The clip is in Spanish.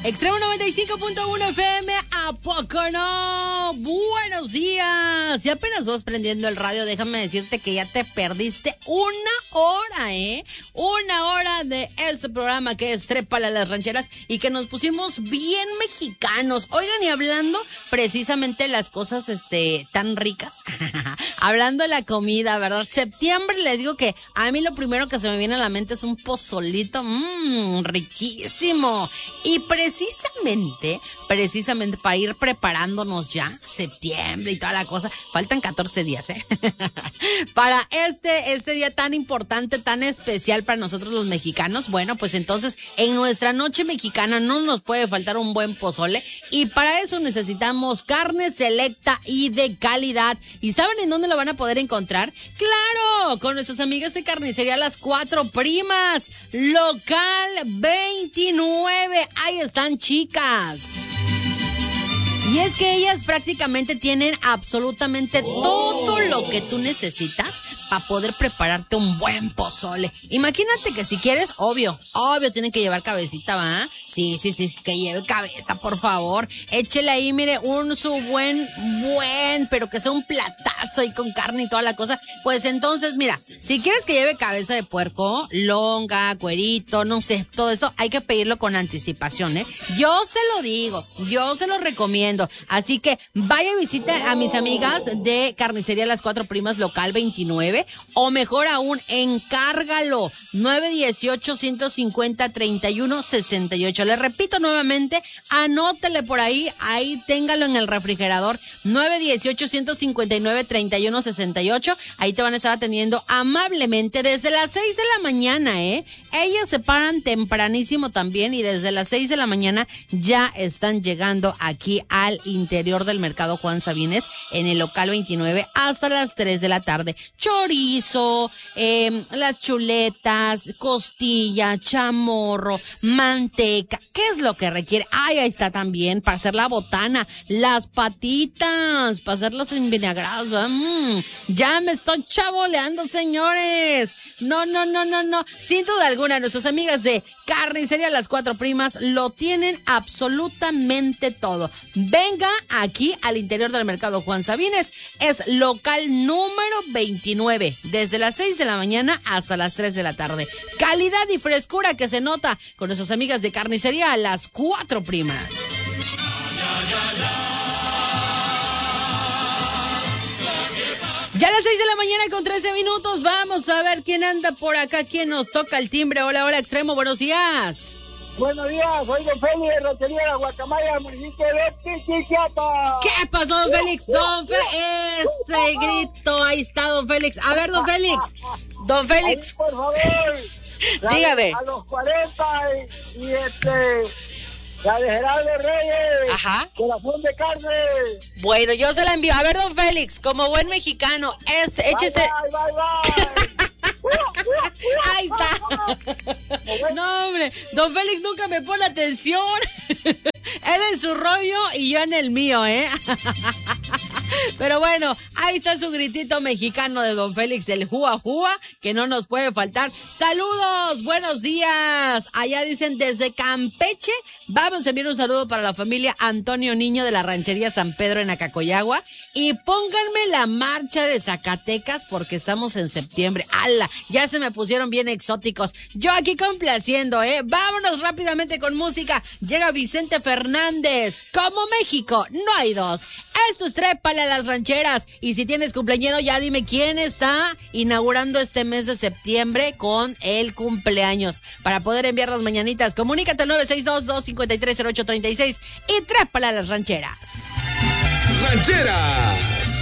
Extremo 95.1 FM, ¿a poco no? Buenos días. Y apenas vas prendiendo el radio, déjame decirte que ya te perdiste una hora, Una hora de este programa que es Trépale a las Rancheras y que nos pusimos bien mexicanos. Oigan, y hablando precisamente de las cosas tan ricas, hablando de la comida, ¿verdad? Septiembre, les digo que a mí lo primero que se me viene a la mente es un pozolito, riquísimo. Y precisamente para ir preparándonos ya, septiembre y toda la cosa, faltan 14 días, para este día tan importante, tan especial para nosotros los mexicanos. Bueno, pues entonces en nuestra noche mexicana no nos puede faltar un buen pozole y para eso necesitamos carne selecta y de calidad. ¿Y saben en dónde lo van a poder encontrar? ¡Claro! Con nuestras amigas de Carnicería Las Cuatro Primas, local 29. Ahí están, chicas. Y es que ellas prácticamente tienen absolutamente todo lo que tú necesitas para poder prepararte un buen pozole. Imagínate que si quieres, obvio, tienen que llevar cabecita, ¿va? Sí, que lleve cabeza, por favor. Échele ahí, mire, su buen, pero que sea un platazo ahí con carne y toda la cosa. Pues entonces, mira, si quieres que lleve cabeza de puerco, longa, cuerito, no sé, todo eso, hay que pedirlo con anticipación, Yo se lo digo, yo se lo recomiendo. Así que vaya y visite a mis amigas de Carnicería Las Cuatro Primas, local 29, o mejor aún, encárgalo, 918-150-3168. Le repito nuevamente, anótele por ahí téngalo en el refrigerador, 918-159-3168. Ahí te van a estar atendiendo amablemente desde las 6 de la mañana, Ellas se paran tempranísimo también y desde las 6 de la mañana ya están llegando aquí al interior del mercado Juan Sabines en el local 29 hasta las 3 de la tarde. Chorizo, las chuletas, costilla, chamorro, manteca. ¿Qué es lo que requiere? Ahí está también para hacer la botana, las patitas, para hacerlas envinagradas. Ya me estoy chaboleando, señores. No. Sin duda alguna, nuestras amigas de Carnicería Las Cuatro Primas lo tienen absolutamente todo. Venga aquí al interior del mercado Juan Sabines, es local número 29, desde las 6 de la mañana hasta las 3 de la tarde. Calidad y frescura que se nota con nuestras amigas de Carnicería Las Cuatro Primas. Ya a las 6 de la mañana con 13 minutos, vamos a ver quién anda por acá, quién nos toca el timbre. Hola, Extremo, buenos días. Buenos días, soy don Félix de Rotería de la Guacamaya, municipio de Pichichiapa. ¿Qué pasó, don Félix? Ese grito, ahí está, don Félix. A ver, don Félix. Ahí, por favor. Dígame. A los 40 y la de Gerardo Reyes. Ajá. Corazón de carne. Bueno, yo se la envío. A ver, don Félix, como buen mexicano, échese. Bye. Ahí está. No, hombre, don Félix nunca me pone atención. Él en su rollo y yo en el mío, Pero bueno, ahí está su gritito mexicano de don Félix, el Júa, que no nos puede faltar. Saludos, buenos días. Allá dicen desde Campeche. Vamos a enviar un saludo para la familia Antonio Niño de la ranchería San Pedro en Acacoyagua. Y pónganme la marcha de Zacatecas porque estamos en septiembre. ¡Hala! Ya se me pusieron bien exóticos. Yo aquí complaciendo, Vámonos rápidamente con música. Llega Vicente Fernández. Como México, no hay dos. Esto es Trépale a las Rancheras. Y si tienes cumpleañero, ya dime quién está inaugurando este mes de septiembre con el cumpleaños. Para poder enviar las mañanitas, comunícate al 962-253-0836 y Trépale a las Rancheras. Rancheras.